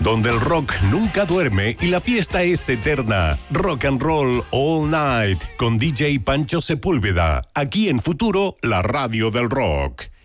donde el rock nunca duerme y la fiesta es eterna. Rock and Roll All Night con DJ Pancho Sepúlveda, aquí en Futuro, la radio del rock.